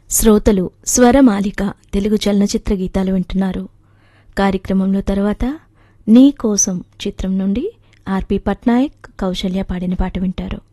శ్రోతలు స్వరమాలిక తెలుగు చలనచిత్ర గీతాలు వింటున్నారు. కార్యక్రమంలో తర్వాత నీ కోసం చిత్రం నుండి ఆర్పి పట్నాయక్, కౌశల్య పాడిన పాట వింటారు.